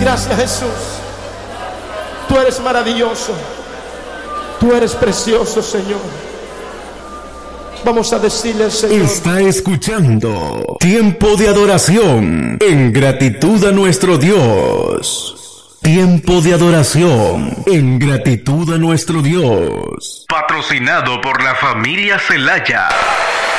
Gracias, Jesús. Tú eres maravilloso. Tú eres precioso, Señor. Vamos a decirle al Señor. Está escuchando Tiempo de Adoración en gratitud a nuestro Dios. Tiempo de adoración en gratitud a nuestro Dios. Patrocinado por la familia Celaya.